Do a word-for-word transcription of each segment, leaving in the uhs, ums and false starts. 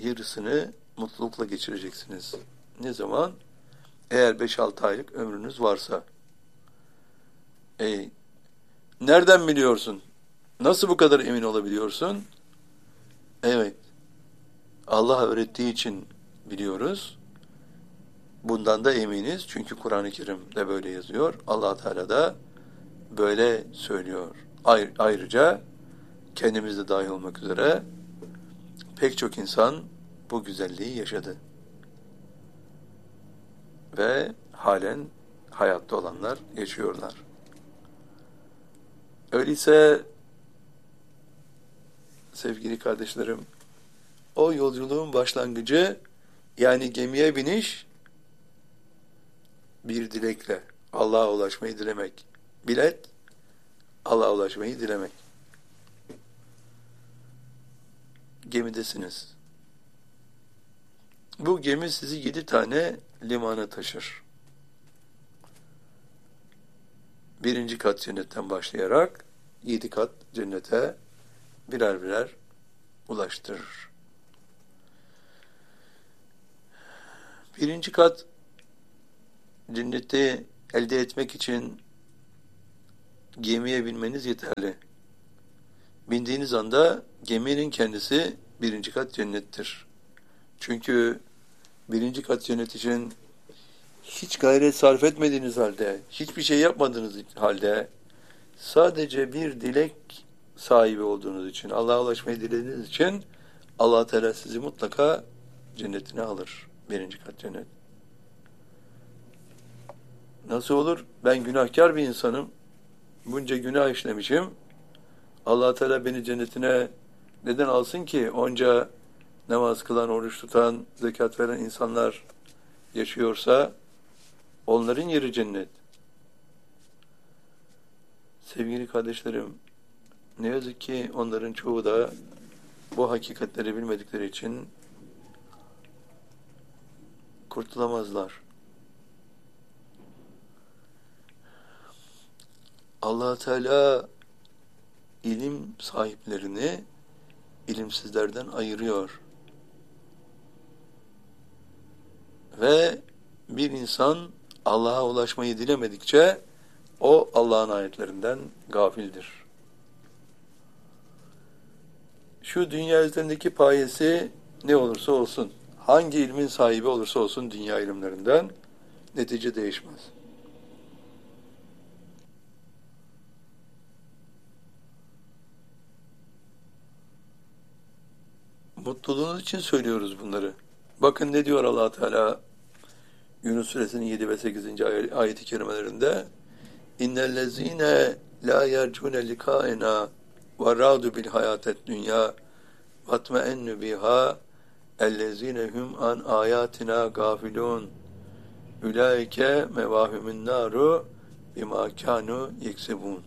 yarısını mutlulukla geçireceksiniz. Ne zaman? Eğer beş altı aylık ömrünüz varsa. E, nereden biliyorsun? Nasıl bu kadar emin olabiliyorsun? Evet, Allah öğrettiği için biliyoruz. Bundan da eminiz. Çünkü Kur'an-ı Kerim'de böyle yazıyor. Allah Teala da böyle söylüyor. Ayrıca kendimiz de dahil olmak üzere pek çok insan bu güzelliği yaşadı. Ve halen hayatta olanlar yaşıyorlar. Öyleyse sevgili kardeşlerim, o yolculuğun başlangıcı, yani gemiye biniş, bir dilekle Allah'a ulaşmayı dilemek. Bilet, Allah'a ulaşmayı dilemek. Gemidesiniz. Bu gemi sizi yedi tane limana taşır. Birinci kat cennetten başlayarak yedi kat cennete birer birer ulaştırır. Birinci kat cenneti elde etmek için gemiye binmeniz yeterli. Bindiğiniz anda geminin kendisi birinci kat cennettir. Çünkü birinci kat cennet için hiç gayret sarf etmediğiniz halde, hiçbir şey yapmadığınız halde, sadece bir dilek sahibi olduğunuz için, Allah'a ulaşmayı dilediğiniz için Allah Teala sizi mutlaka cennetine alır. Birinci kat cennet. Nasıl olur? Ben günahkar bir insanım. Bunca günah işlemişim. Allah Teala beni cennetine neden alsın ki? Onca namaz kılan, oruç tutan, zekat veren insanlar yaşıyorsa onların yeri cennet. Sevgili kardeşlerim, ne yazık ki onların çoğu da bu hakikatleri bilmedikleri için kurtulamazlar. Allah Teala ilim sahiplerini ilimsizlerden ayırıyor. Ve bir insan Allah'a ulaşmayı dilemedikçe o Allah'ın ayetlerinden gafildir. Şu dünya üzerindeki payesi ne olursa olsun, hangi ilmin sahibi olursa olsun dünya ilimlerinden, netice değişmez. Mutluluğunuz için söylüyoruz bunları. Bakın ne diyor Allah Teala Yunus Suresinin yedi ve sekizinci ay- ayet-i kerimelerinde: İnnellezîne lâ yercûne likâena ve râdu bil hayâtet dünya vatmeennü biha ellezîne hum an âyâtina gâfilûn ulaike mevâhumün nâru bimâ kânû yeksebûn.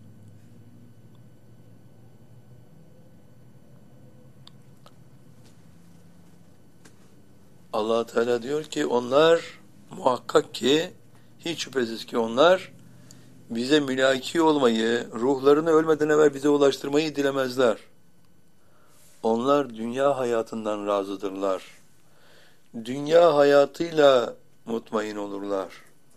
Allah Teala diyor ki onlar muhakkak ki, hiç şüphesiz ki onlar bize mülaki olmayı, ruhlarını ölmeden evvel bize ulaştırmayı dilemezler. Onlar dünya hayatından razıdırlar. Dünya hayatıyla mutmain olurlar.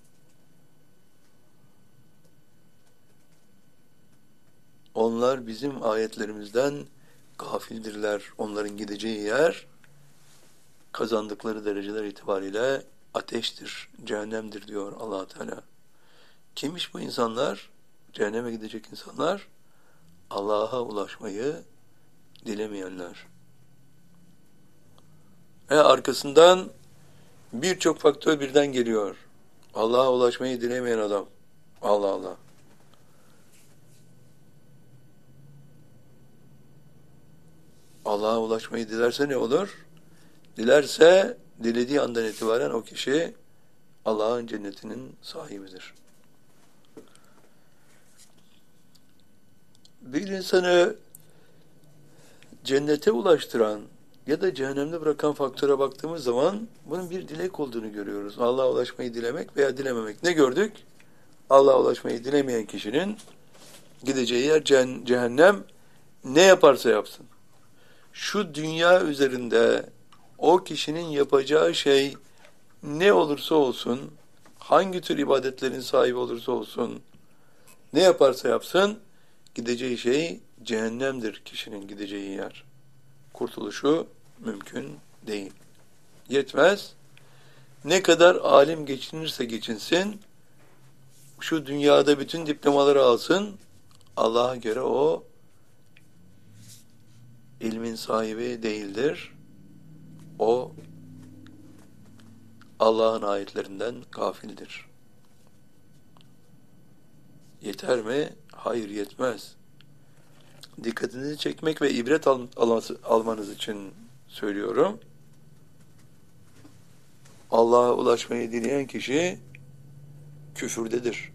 Onlar bizim ayetlerimizden gafildirler. Onların gideceği yer, kazandıkları dereceler itibariyle ateştir, cehennemdir diyor Allah Teala. Kimmiş bu insanlar? Cehenneme gidecek insanlar, Allah'a ulaşmayı dilemeyenler. Ve arkasından birçok faktör birden geliyor. Allah'a ulaşmayı dilemeyen adam. Allah Allah. Allah'a ulaşmayı dilerse ne olur? Dilerse, dilediği andan itibaren o kişi Allah'ın cennetinin sahibidir. Bir insanı cennete ulaştıran ya da cehennemde bırakan faktöre baktığımız zaman bunun bir dilek olduğunu görüyoruz. Allah'a ulaşmayı dilemek veya dilememek. Ne gördük? Allah'a ulaşmayı dilemeyen kişinin gideceği yer cehennem, ne yaparsa yapsın. Şu dünya üzerinde o kişinin yapacağı şey ne olursa olsun, hangi tür ibadetlerin sahibi olursa olsun, ne yaparsa yapsın, gideceği şey cehennemdir kişinin gideceği yer. Kurtuluşu mümkün değil. Yetmez. Ne kadar alim geçinirse geçinsin, şu dünyada bütün diplomaları alsın, Allah'a göre o ilmin sahibi değildir. O Allah'ın ayetlerinden gafildir. Yeter mi? Hayır, yetmez. Dikkatinizi çekmek ve ibret al alması, almanız için söylüyorum. Allah'a ulaşmayı dileyen kişi küfürdedir.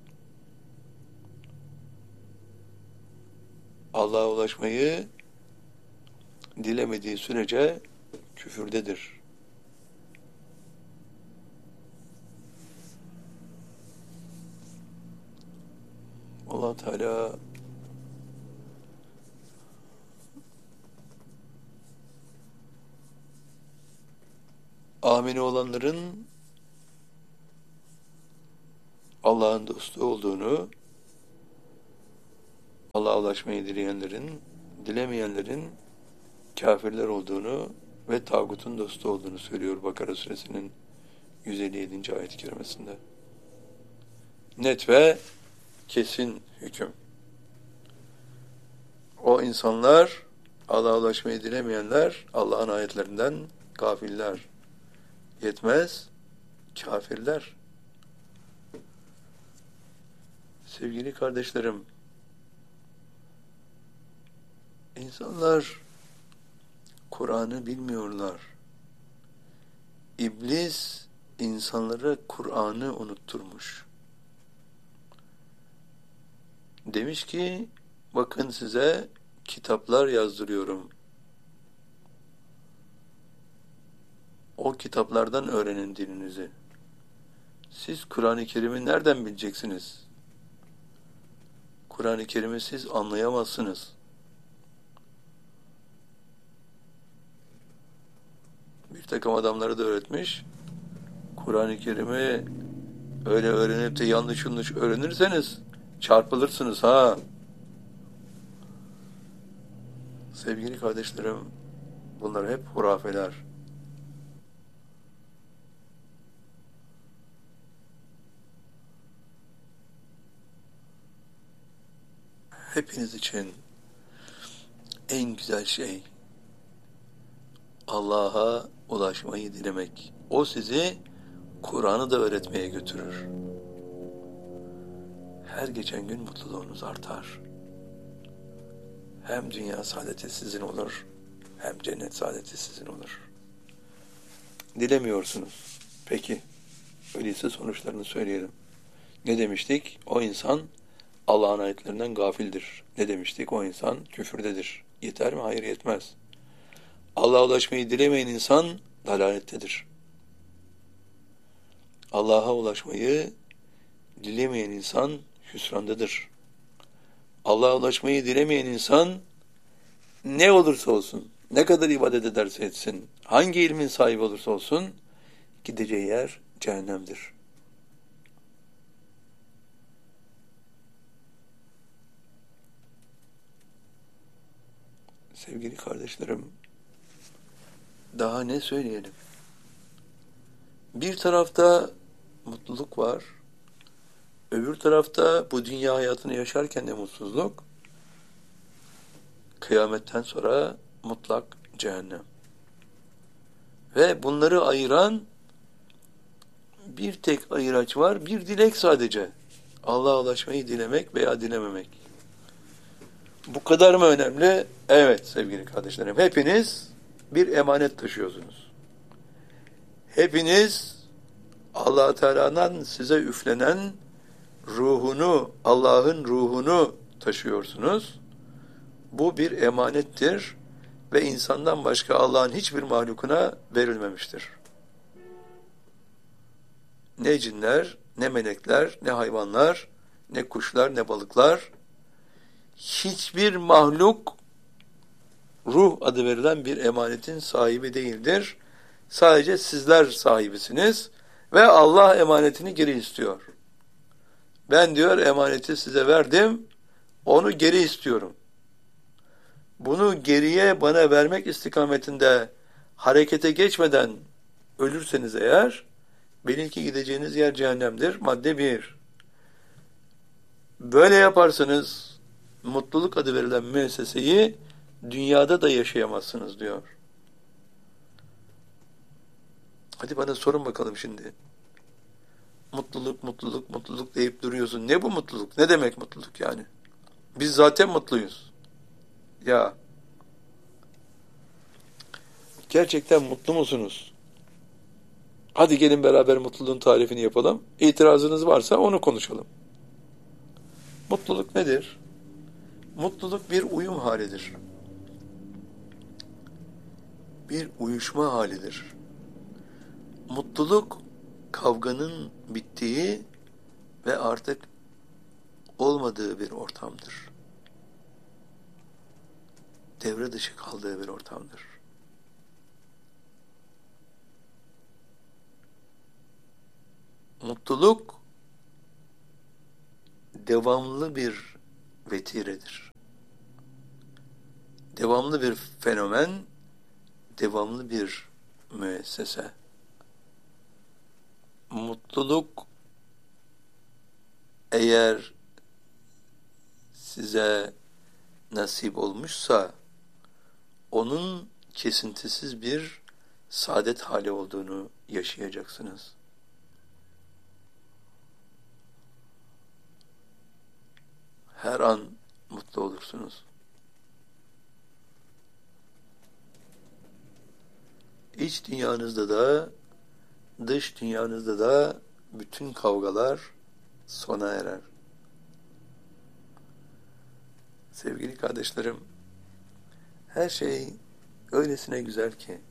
Allah'a ulaşmayı dilemediği sürece küfürdedir. Allah Teala amini olanların Allah'ın dostu olduğunu, Allah'a ulaşmayı dileyenlerin, dilemeyenlerin kafirler olduğunu ve tağutun dostu olduğunu söylüyor Bakara suresinin yüz elli yedinci ayet-i kerimesinde. Net ve kesin hüküm. O insanlar, Allah'a ulaşmayı dilemeyenler, Allah'ın ayetlerinden gafiller. Yetmez, kafirler. Sevgili kardeşlerim, insanlar Kur'an'ı bilmiyorlar. İblis insanlara Kur'an'ı unutturmuş. Demiş ki, bakın size kitaplar yazdırıyorum. O kitaplardan öğrenin dininizi. Siz Kur'an-ı Kerim'i nereden bileceksiniz? Kur'an-ı Kerim'i siz anlayamazsınız. Bir takım adamları da öğretmiş. Kur'an-ı Kerim'i öyle öğrenip de yanlış yanlış öğrenirseniz çarpılırsınız ha. Sevgili kardeşlerim, bunlar hep hurafeler. Hepiniz için en güzel şey Allah'a ulaşmayı dilemek. O sizi Kur'an'ı da öğretmeye götürür. Her geçen gün mutluluğunuz artar. Hem dünya saadeti sizin olur, hem cennet saadeti sizin olur. Dilemiyorsunuz. Peki, öyleyse sonuçlarını söyleyelim. Ne demiştik? O insan Allah'ın ayetlerinden gafildir. Ne demiştik? O insan küfürdedir. Yeter mi? Hayır, yetmez. Allah'a ulaşmayı dilemeyen insan dalalettedir. Allah'a ulaşmayı dilemeyen insan hüsrandadır. Allah'a ulaşmayı dilemeyen insan ne olursa olsun, ne kadar ibadet ederse etsin, hangi ilmin sahibi olursa olsun, gideceği yer cehennemdir. Sevgili kardeşlerim, daha ne söyleyelim? Bir tarafta mutluluk var, öbür tarafta bu dünya hayatını yaşarken de mutsuzluk, kıyametten sonra mutlak cehennem. Ve bunları ayıran bir tek ayıraç var, bir dilek sadece. Allah'a ulaşmayı dilemek veya dilememek. Bu kadar mı önemli? Evet sevgili kardeşlerim, hepiniz bir emanet taşıyorsunuz. Hepiniz Allah-u Teala'dan size üflenen ruhunu, Allah'ın ruhunu taşıyorsunuz. Bu bir emanettir ve insandan başka Allah'ın hiçbir mahlukuna verilmemiştir. Ne cinler, ne melekler, ne hayvanlar, ne kuşlar, ne balıklar, hiçbir mahluk ruh adı verilen bir emanetin sahibi değildir. Sadece sizler sahibisiniz ve Allah emanetini geri istiyor. Ben diyor emaneti size verdim, onu geri istiyorum. Bunu geriye bana vermek istikametinde harekete geçmeden ölürseniz eğer, benimki gideceğiniz yer cehennemdir. Madde bir. Böyle yaparsanız mutluluk adı verilen müesseseyi dünyada da yaşayamazsınız diyor. Hadi bana sorun bakalım şimdi. Mutluluk, mutluluk, mutluluk deyip duruyorsun. Ne bu mutluluk? Ne demek mutluluk yani? Biz zaten mutluyuz. Ya gerçekten mutlu musunuz? Hadi gelin beraber mutluluğun tarifini yapalım. İtirazınız varsa onu konuşalım. Mutluluk nedir? Mutluluk bir uyum halidir. Bir uyuşma halidir. Mutluluk kavganın bittiği ve artık olmadığı bir ortamdır. Devre dışı kaldığı bir ortamdır. Mutluluk devamlı bir vetiredir. Devamlı bir fenomen, devamlı bir müessese. Mutluluk eğer size nasip olmuşsa onun kesintisiz bir saadet hali olduğunu yaşayacaksınız. Her an mutlu olursunuz. İç dünyanızda da, dış dünyanızda da bütün kavgalar sona erer. Sevgili kardeşlerim, her şey öylesine güzel ki,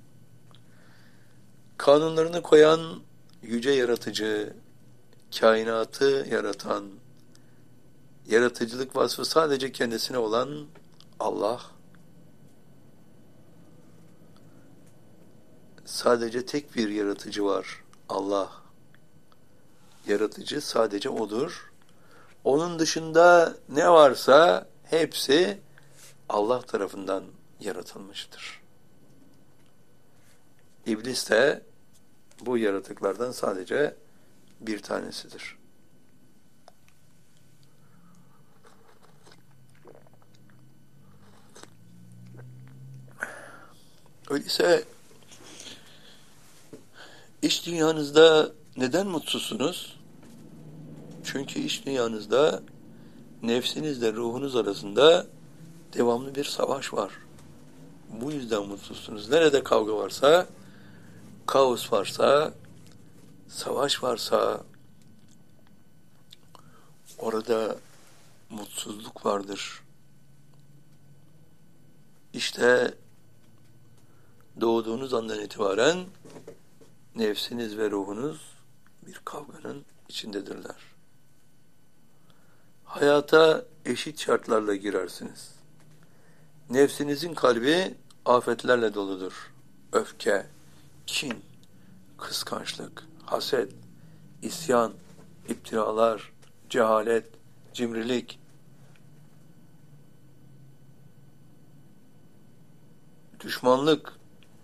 kanunlarını koyan yüce yaratıcı, kainatı yaratan, yaratıcılık vasfı sadece kendisine olan Allah, sadece tek bir yaratıcı var, Allah. Yaratıcı sadece O'dur. Onun dışında ne varsa hepsi Allah tarafından yaratılmıştır. İblis de bu yaratıklardan sadece bir tanesidir. Öyleyse iç dünyanızda neden mutsuzsunuz? Çünkü iç dünyanızda nefsinizle ruhunuz arasında devamlı bir savaş var. Bu yüzden mutsuzsunuz. Nerede kavga varsa, kaos varsa, savaş varsa orada mutsuzluk vardır. İşte doğduğunuz andan itibaren nefsiniz ve ruhunuz bir kavganın içindedirler. Hayata eşit şartlarla girersiniz. Nefsinizin kalbi afetlerle doludur. Öfke, kin, kıskançlık, haset, isyan, iftiralar, cehalet, cimrilik, düşmanlık,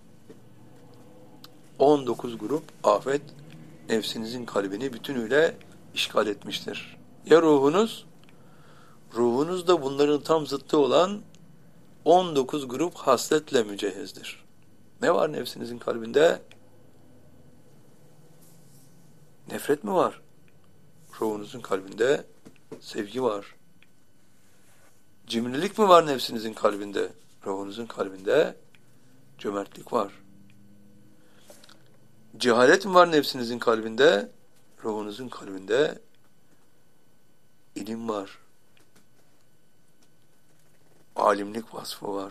on dokuz grup afet nefsinizin kalbini bütünüyle işgal etmiştir. Ya ruhunuz? Ruhunuz da bunların tam zıttı olan on dokuz grup hasletle mücehhizdir. Ne var nefsinizin kalbinde? Nefret mi var? Ruhunuzun kalbinde sevgi var. Cimrilik mi var nefsinizin kalbinde? Ruhunuzun kalbinde cömertlik var. Cehalet mi var nefsinizin kalbinde? Ruhunuzun kalbinde ilim var. Alimlik vasfı var.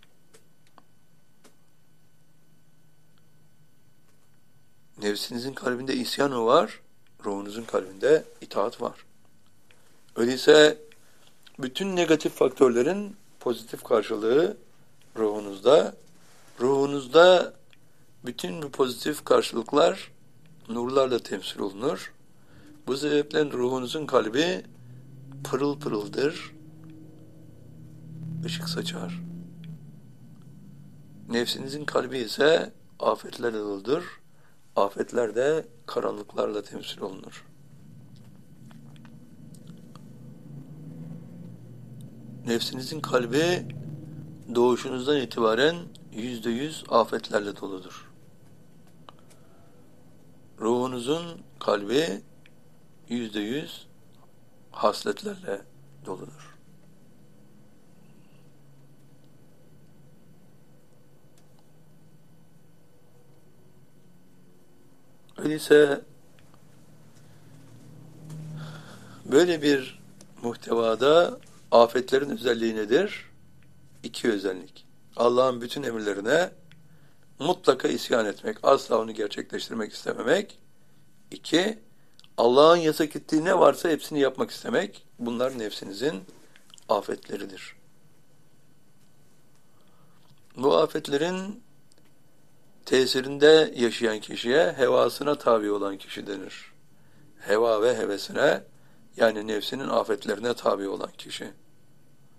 Nefsinizin kalbinde isyan mı var? Ruhunuzun kalbinde itaat var. Öyleyse bütün negatif faktörlerin pozitif karşılığı ruhunuzda. Ruhunuzda bütün bu pozitif karşılıklar nurlarla temsil olunur. Bu sebeple ruhunuzun kalbi pırıl pırıldır, ışık saçar. Nefsinizin kalbi ise afetlerle doludur. Afetler de karanlıklarla temsil olunur. Nefsinizin kalbi doğuşunuzdan itibaren yüzde yüz afetlerle doludur. Ruhunuzun kalbi yüzde yüz hasletlerle doludur. Öyleyse böyle bir muhtevada afetlerin özelliği nedir? İki özellik. Allah'ın bütün emirlerine mutlaka isyan etmek, asla onu gerçekleştirmek istememek. İki, Allah'ın yasak ettiği ne varsa hepsini yapmak istemek. Bunlar nefsinizin afetleridir. Bu afetlerin tesirinde yaşayan kişiye hevasına tabi olan kişi denir. Heva ve hevesine, yani nefsinin afetlerine tabi olan kişi.